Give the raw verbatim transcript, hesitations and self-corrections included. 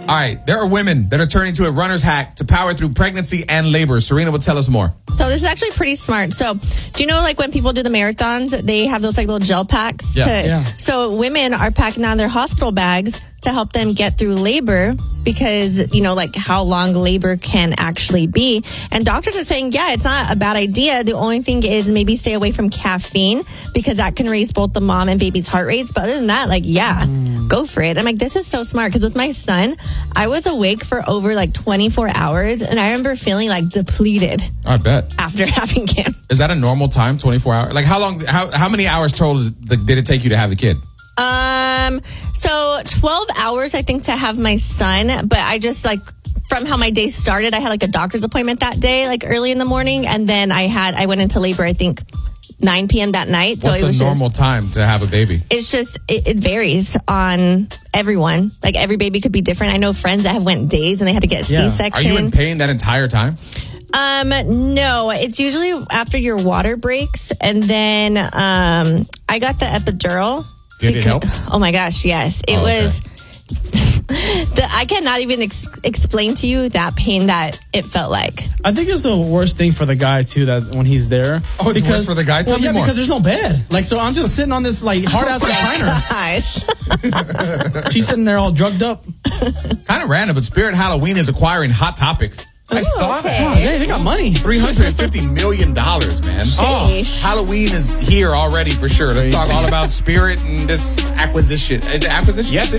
All right, there are women that are turning to a runner's hack to power through pregnancy and labor. Serena will tell us more. So this is actually pretty smart. So do you know, like when people do the marathons, they have those like little gel packs? Yeah. To, Yeah. So women are packing down their hospital bags to help them get through labor because, you know, like how long labor can actually be. And doctors are saying, yeah, it's not a bad idea. The only thing is maybe stay away from caffeine because that can raise both the mom and baby's heart rates. But other than that, like, yeah, mm. go for it. I'm like, this is so smart because with my son, I was awake for over like twenty-four hours and I remember feeling like depleted. I bet. After having him. Is that a normal time, twenty-four hours? Like how long, how, how many hours total did it take you to have the kid? Um, so twelve hours, I think, to have my son, but I just like, from how my day started, I had like a doctor's appointment that day, like early in the morning. And then I had, I went into labor, I think nine p.m. that night. So What's it was a normal just, time to have a baby? It's just, it, it varies on everyone. Like every baby could be different. I know friends that have went days and they had to get a Yeah. C-section. Are you in pain that entire time? Um, no, it's usually after your water breaks. And then, um, I got the epidural. Did it help? Oh my gosh, yes. It Oh, okay. was, the, I cannot even ex- explain to you that pain that it felt like. I think it's the worst thing for the guy too, that when he's there. Oh, it's worse for the guy? Tell well, me yeah, more. because there's no bed. Like, so I'm just sitting on this like hard ass recliner. Gosh. She's sitting there all drugged up. Kind of random, but Spirit Halloween is acquiring Hot Topic. I Ooh, saw okay. that. Oh, they, they got money. three hundred fifty million dollars, man. Oh, Sheesh. Halloween is here already for sure. Let's talk all about Spirit and this acquisition. Is it acquisition? Yes,